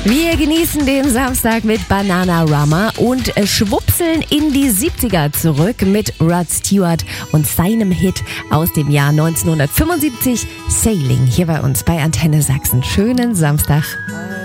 Wir genießen den Samstag mit Bananarama und schwupseln in die 70er zurück mit Rod Stewart und seinem Hit aus dem Jahr 1975, Sailing, hier bei uns bei Antenne Sachsen. Schönen Samstag.